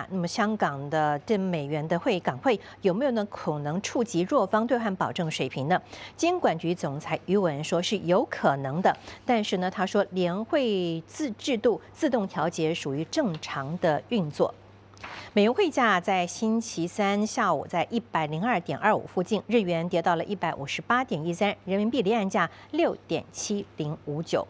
那么香港的这美元的港汇有没有呢可能触及弱方兑换保证水平呢？监管局总裁余文说是有可能的，但是呢，他说联汇制度自动调节属于正常的运作。美元汇价在星期三下午在102.25附近，日元跌到了158.13，人民币离岸价6.7059。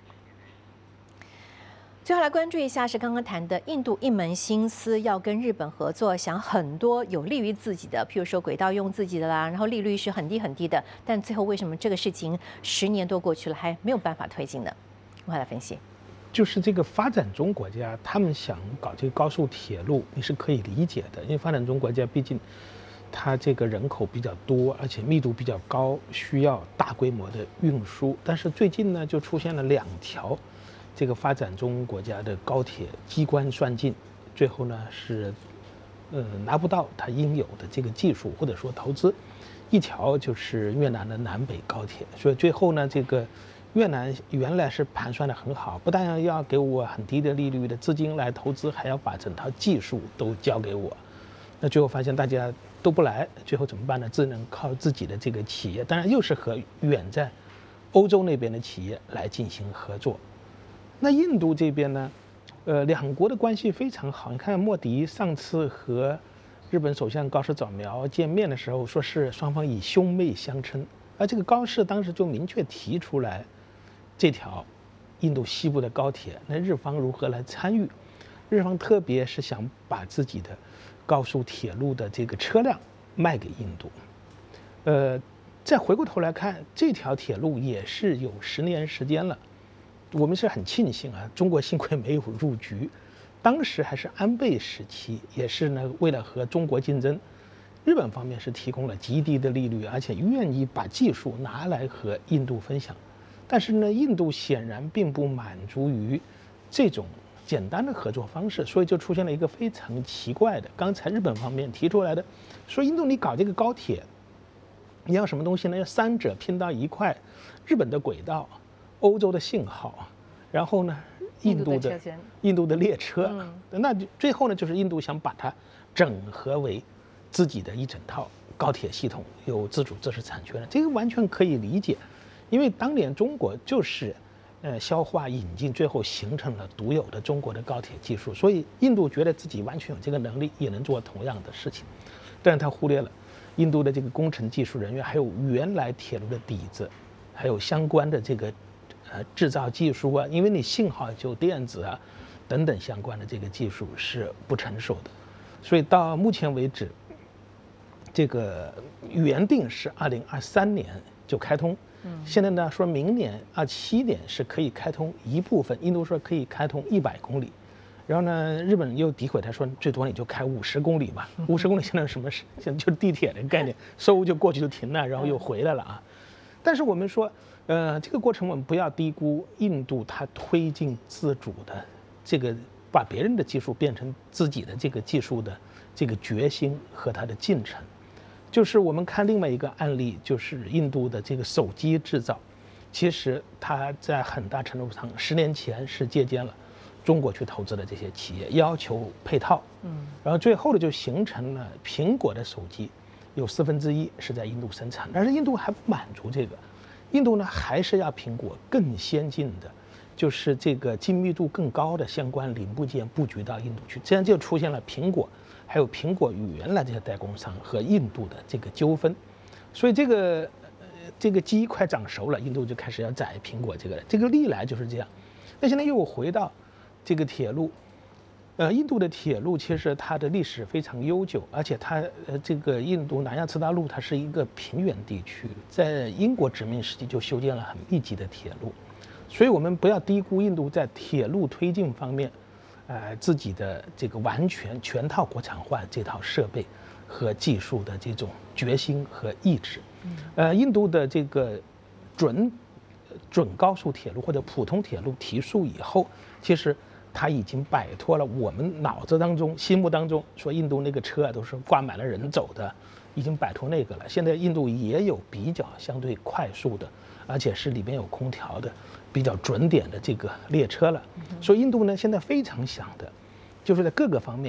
最后来关注一下是刚刚谈的印度一门心思要跟日本合作，想很多有利于自己的，譬如说轨道用自己的啦，然后利率是很低很低的，但最后为什么这个事情10年多过去了还没有办法推进呢？我们来分析。 就是这个发展中国家，他们想搞这个高速铁路，你是可以理解的，因为发展中国家毕竟它这个人口比较多，而且密度比较高，需要大规模的运输。但是最近呢，就出现了2条这个发展中国家的高铁机关算尽，最后呢是拿不到它应有的这个技术或者说投资。一条就是越南的南北高铁，所以最后呢，这个越南原来是盘算的很好，不但要给我很低的利率的资金来投资，还要把整套技术都交给我。那最后发现大家都不来，最后怎么办呢？只能靠自己的这个企业，当然又是和远在欧洲那边的企业来进行合作。那印度这边呢，两国的关系非常好。你看莫迪上次和日本首相高市早苗见面的时候，说是双方以兄妹相称，而这个高市当时就明确提出来，这条印度西部的高铁，那日方如何来参与？日方特别是想把自己的高速铁路的这个车辆卖给印度。再回过头来看，这条铁路也是有10年时间了。我们是很庆幸啊，中国幸亏没有入局。当时还是安倍时期，也是呢为了和中国竞争，日本方面是提供了极低的利率，而且愿意把技术拿来和印度分享。但是呢，印度显然并不满足于这种简单的合作方式，所以就出现了一个非常奇怪的，刚才日本方面提出来的，说印度你搞这个高铁，你要什么东西呢？要3者拼到一块，日本的轨道，欧洲的信号，然后呢，印度的列车，那最后呢，就是印度想把它整合为自己的一整套高铁系统，有自主知识产权的，这个完全可以理解，因为当年中国就是消化引进，最后形成了独有的中国的高铁技术，所以印度觉得自己完全有这个能力，也能做同样的事情，但是他忽略了印度的这个工程技术人员，还有原来铁路的底子，还有相关的这个制造技术啊，因为你信号就电子啊等等相关的这个技术是不成熟的，所以到目前为止，这个原定是2023年就开通，现在呢说明年27年是可以开通一部分，印度说可以开通100公里，然后呢日本又诋毁他说最多你就开50公里吧，50公里现在什么事？现在就是地铁的概念，收就过去就停了，然后又回来了啊。但是我们说，这个过程我们不要低估印度它推进自主的这个把别人的技术变成自己的这个技术的这个决心和它的进程。就是我们看另外一个案例，就是印度的这个手机制造，其实它在很大程度上10年前是借鉴了中国去投资的这些企业，要求配套，然后最后呢就形成了苹果的手机有1/4是在印度生产，但是印度还不满足这个，印度呢还是要苹果更先进的，就是这个精密度更高的相关零部件布局到印度去，这样就出现了苹果还有苹果与原来这些代工商和印度的这个纠纷，所以这个鸡快长熟了，印度就开始要宰苹果这个历来就是这样。那现在又回到这个铁路。印度的铁路其实它的历史非常悠久，而且它这个印度南亚次大陆它是一个平原地区，在英国殖民时期就修建了很密集的铁路，所以我们不要低估印度在铁路推进方面，自己的这个全套国产化这套设备和技术的这种决心和意志。印度的这个准高速铁路或者普通铁路提速以后，其实它已经摆脱了我们脑子当中、心目当中说印度那个车都是挂满了人走的，已经摆脱那个了。现在印度也有比较相对快速的，而且是里边有空调的、比较准点的这个列车了。所以印度呢，现在非常想的，就是在各个方面，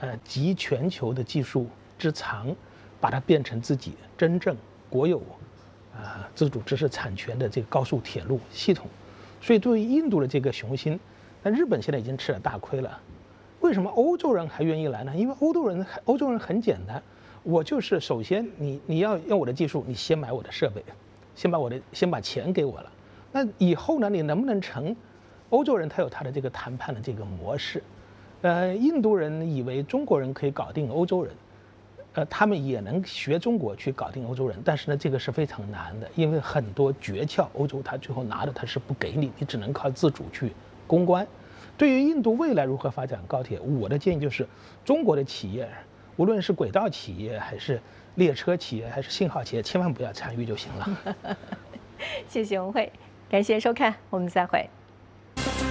集全球的技术之长，把它变成自己真正国有自主知识产权的这个高速铁路系统。所以对于印度的这个雄心，那日本现在已经吃了大亏了。为什么欧洲人还愿意来呢？因为欧洲人很简单，我就是首先你要用我的技术，你先买我的设备，先把钱给我了。那以后呢，你能不能成？欧洲人他有他的这个谈判的这个模式，印度人以为中国人可以搞定欧洲人，他们也能学中国去搞定欧洲人，但是呢，这个是非常难的，因为很多诀窍欧洲他最后拿的他是不给你，你只能靠自主去攻关。对于印度未来如何发展高铁，我的建议就是，中国的企业，无论是轨道企业还是列车企业还是信号企业，千万不要参与就行了。 谢谢文慧，感谢收看，我们再会。